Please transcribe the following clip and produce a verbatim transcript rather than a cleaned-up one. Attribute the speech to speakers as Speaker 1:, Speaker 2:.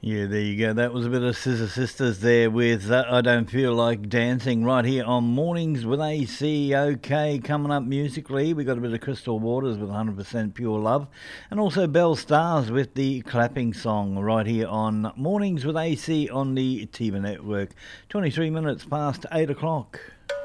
Speaker 1: Yeah, there you go. That was a bit of Scissor Sisters there with uh, I Don't Feel Like Dancing right here on Mornings with A C. OK, coming up musically, we got a bit of Crystal Waters with one hundred percent Pure Love, and also Belle Stars with the Clapping Song right here on Mornings with A C on the T V Network. twenty-three minutes past eight o'clock.